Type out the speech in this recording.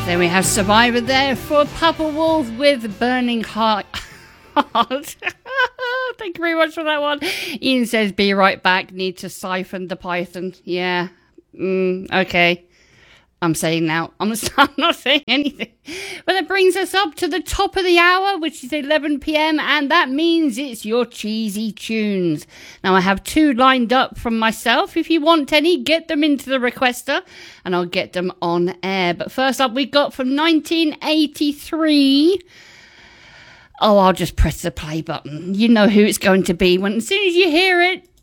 Then we have Survivor there for Papa Wolf with Burning Heart. Thank you very much for that one. Ian says, be right back. Need to siphon the Python. Yeah. Okay. I'm saying now. I'm not saying anything. But that brings us up to the top of the hour, which is 11 p.m. And that means it's your cheesy tunes. Now, I have 2 lined up from myself. If you want any, get them into the requester and I'll get them on air. But first up, we got from 1983. Oh, I'll just press the play button. You know who it's going to be. As soon as you hear it,